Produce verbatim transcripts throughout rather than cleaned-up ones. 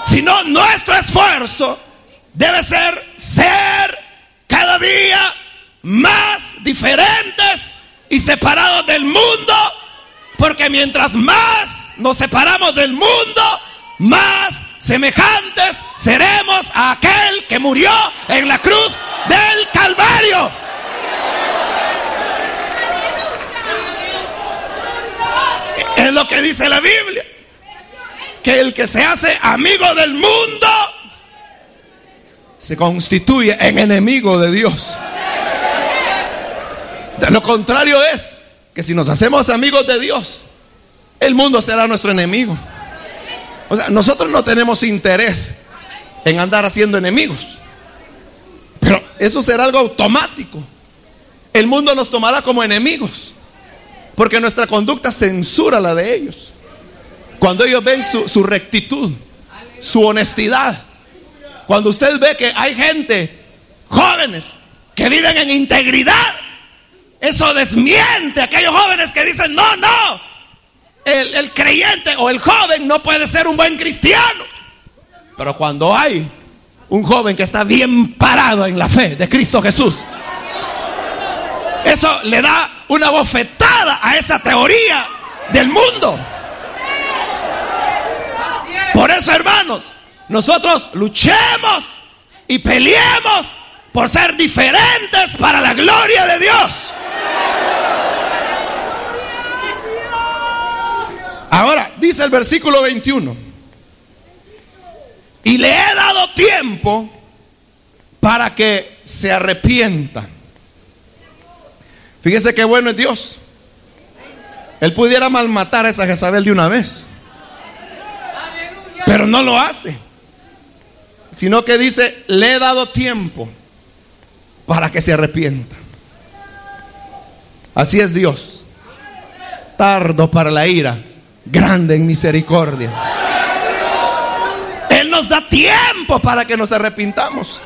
sino nuestro esfuerzo debe ser ser cada día más diferentes y separados del mundo, porque mientras más nos separamos del mundo, más semejantes seremos a aquel que murió en la cruz del Calvario. Es lo que dice la Biblia, que el que se hace amigo del mundo se constituye en enemigo de Dios. De lo contrario es que si nos hacemos amigos de Dios, el mundo será nuestro enemigo. O sea, nosotros no tenemos interés en andar haciendo enemigos, pero eso será algo automático. El mundo nos tomará como enemigos, porque nuestra conducta censura la de ellos. Cuando ellos ven su, su rectitud, su honestidad, cuando usted ve que hay gente, jóvenes, que viven en integridad, eso desmiente a aquellos jóvenes que dicen, no, no, el, el creyente o el joven no puede ser un buen cristiano. Pero cuando hay un joven que está bien parado en la fe de Cristo Jesús, eso le da una bofetada a esa teoría del mundo. Por eso, hermanos, nosotros luchemos y peleemos por ser diferentes para la gloria de Dios. Ahora, dice el versículo veintiuno: y le he dado tiempo para que se arrepienta. Fíjese qué bueno es Dios. Él pudiera malmatar a esa Jezabel de una vez, pero no lo hace, sino que dice, le he dado tiempo para que se arrepienta. Así es Dios, tardo para la ira, grande en misericordia. Él nos da tiempo para que nos arrepintamos.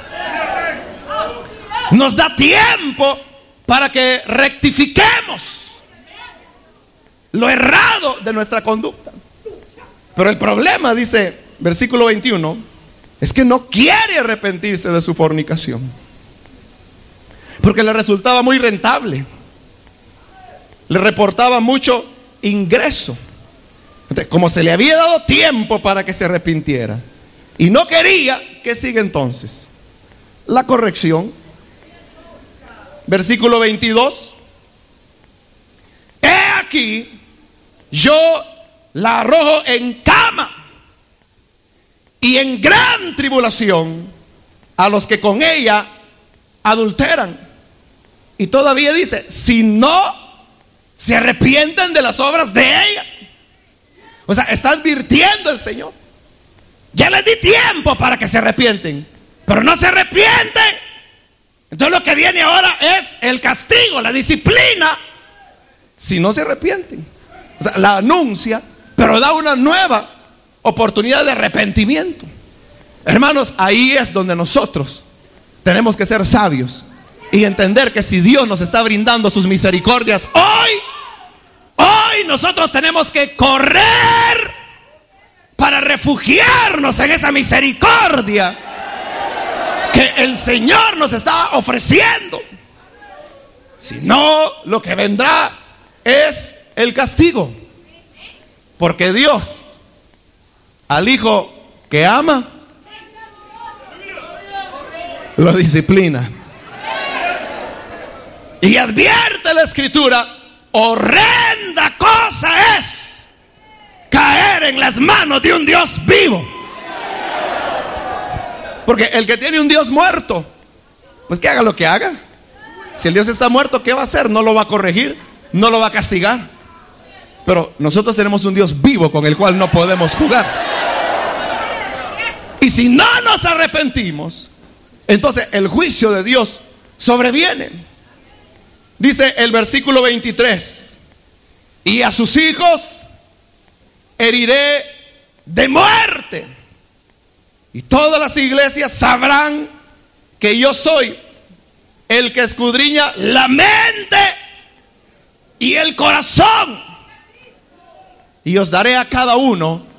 Nos da tiempo para que rectifiquemos lo errado de nuestra conducta. Pero el problema, dice versículo veintiuno, es que no quiere arrepentirse de su fornicación, porque le resultaba muy rentable, le reportaba mucho ingreso. Entonces, como se le había dado tiempo para que se arrepintiera y no quería, ¿qué sigue entonces? La corrección. Versículo veintidós: he aquí, yo la arrojo en cama y en gran tribulación a los que con ella adulteran. Y todavía dice, si no se arrepienten de las obras de ella. O sea, está advirtiendo el Señor: ya les di tiempo para que se arrepienten, pero no se arrepienten. Entonces lo que viene ahora es el castigo, la disciplina, si no se arrepienten. O sea, la anuncia, pero da una nueva oportunidad de arrepentimiento. Hermanos, ahí es donde nosotros tenemos que ser sabios y entender que si Dios nos está brindando sus misericordias hoy, hoy nosotros tenemos que correr para refugiarnos en esa misericordia que el Señor nos está ofreciendo. Si no, lo que vendrá es el castigo, porque Dios al hijo que ama lo disciplina. Y advierte la Escritura: horrenda cosa es caer en las manos de un Dios vivo. Porque el que tiene un Dios muerto, pues que haga lo que haga. Si el Dios está muerto, ¿qué va a hacer? No lo va a corregir, no lo va a castigar. Pero nosotros tenemos un Dios vivo con el cual no podemos jugar. Y si no nos arrepentimos, entonces el juicio de Dios sobreviene. Dice el versículo veintitrés: y a sus hijos heriré de muerte, y todas las iglesias sabrán que yo soy el que escudriña la mente y el corazón, y os daré a cada uno